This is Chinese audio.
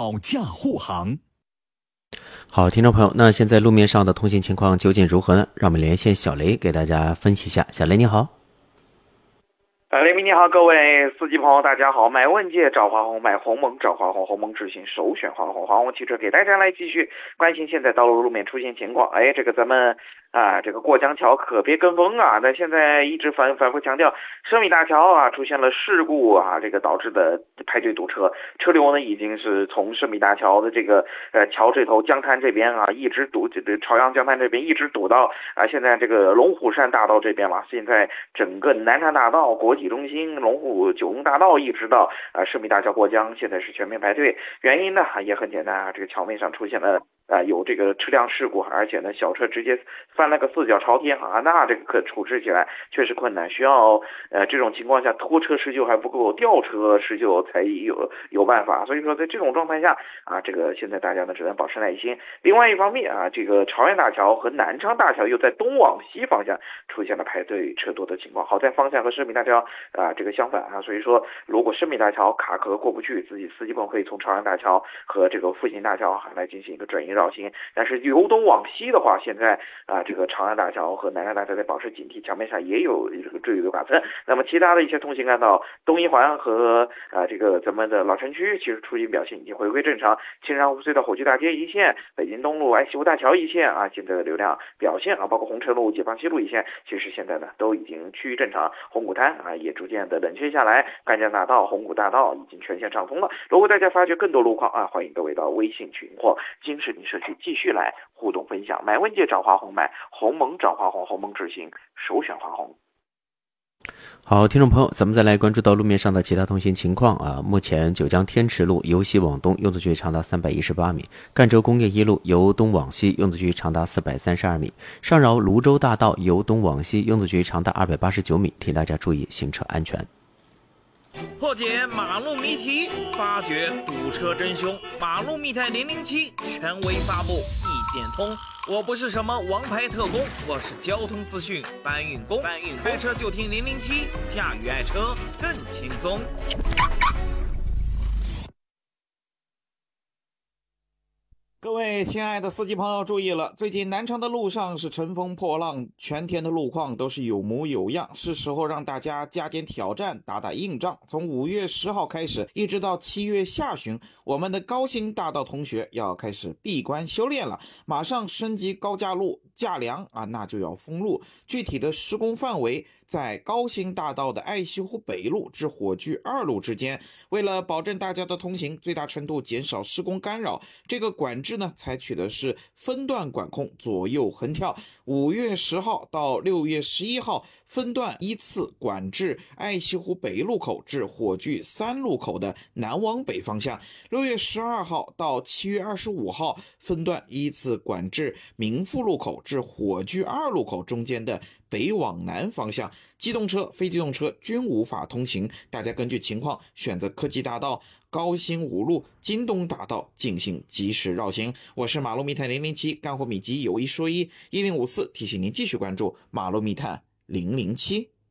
保驾护航。 好，听众朋友，那现在路面上的通行情况究竟如何呢？让我们连线小雷给大家分析一下。小雷你好。 雷鸣你好，各位司机朋友大家好，买问界找华宏，买鸿蒙找华宏，鸿蒙智行首选华宏，华宏汽车给大家来继续关心现在道路路面出现情况。这个咱们这个过江桥可别跟风啊！那现在一直反复强调，胜利大桥啊出现了事故啊，这个导致的排队堵车，车流呢已经是从胜利大桥的这个桥这头江滩这边啊，一直堵，朝阳江滩这边一直堵到现在这个龙虎山大道这边了。现在整个南山大道、国际中心、龙虎九龙大道一直到胜利大桥过江，现在是全面排队。原因呢也很简单啊，这个桥面上出现了有这个车辆事故，而且呢小车直接翻了个四脚朝天啊，那这个可处置起来确实困难，需要这种情况下拖车施救还不够，吊车施救才有办法。所以说在这种状态下这个现在大家呢只能保持耐心。另外一方面这个朝阳大桥和南昌大桥又在东往西方向出现了排队车多的情况。好在方向和胜利大桥这个相反所以说如果胜利大桥卡壳过不去，自己司机朋友可以从朝阳大桥和这个复兴大桥来进行一个转移绕行。但是由东往西的话，现在这个朝阳大桥和南山大桥在保持警惕，桥面上也有这个坠落剐蹭。那么其他的一些通行干道，东一环和这个咱们的老城区，其实出行表现已经回归正常。青山湖隧道火炬大街一线、北京东路爱西湖大桥一线现在的流量表现包括红城路、解放西路一线，其实现在呢都已经趋于正常。红谷滩也逐渐的冷却下来，赣江大道、红谷大道已经全线畅通了。如果大家发觉更多路况欢迎各位到微信群或金视频社区继续来互动分享。买问界找华宏，买鸿蒙找华宏，鸿蒙智行首选华宏。 好，听众朋友，咱们再来关注到路面上的其他通行情况目前九江天池路由西往东用作距离长达318米，赣州工业一路由东往西用作距离长达432米，上饶泸州大道由东往西用作距离长达289米，提大家注意行车安全。 破解马路谜题，发掘堵车真凶。马路密探007权威发布，一点通。我不是什么王牌特工，我是交通资讯搬运工。开车就听007，驾驭爱车更轻松。各位亲爱的司机朋友注意了，最近南昌的路上是乘风破浪，全天的路况都是有模有样，是时候让大家加点挑战，打打硬仗。从5月10号开始一直到7月下旬，我们的高新大道同学要开始闭关修炼了，马上升级高架路架梁那就要封路。具体的施工范围在高新大道的爱西湖北路至火炬2路之间。为了保证大家的通行，最大程度减少施工干扰，这个管制呢采取的是分段管控，左右横跳。5月10号到6月11号分段依次管制爱西湖北路口至火炬3路口的南往北方向。6月12号到7月25号分段依次管制民富路口至火炬2路口中间的北往南方向。机动车、非机动车均无法通行，大家根据情况选择科技大道、高新5路、京东大道进行及时绕行。我是马路密探007，干货秘籍有一说一，1054提醒您继续关注马路密探007。